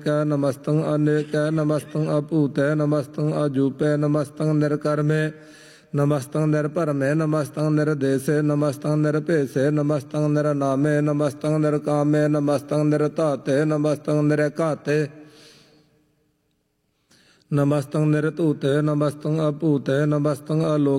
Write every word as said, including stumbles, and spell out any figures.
ਕੈ ਨਮਸਤੰ ਅਨੇਕੈ ਨਮਸਤੰ ਅਭੂਤੈ ਨਮਸਤੰ ਅਜੂਪੈ ਨਮਸਤੰ ਨਿਰਕਰਮੇ ਨਮਸਤੰ ਨਿਰਭਰਮੇ ਨਮਸਤੰ ਨਿਰਦੇਸੇ ਨਮਸਤੰ ਨਿਰਭੇਸੇ ਨਮਸਤੰ ਨਿਰਨਾਮੇ ਨਮਸਤੰ ਨਿਰਕਾਮੇ ਨਮਸਤੰ ਨਿਰਧਾਤੇ ਨਮਸਤੰ ਨਿਰਘਾਤੇ ਨਮਸਤੰ ਨਿਰਧੂਤੇ ਨਮਸਤੰ ਅਭੂਤੇ ਨਮਸਤੰ ਅਲੋਕੇ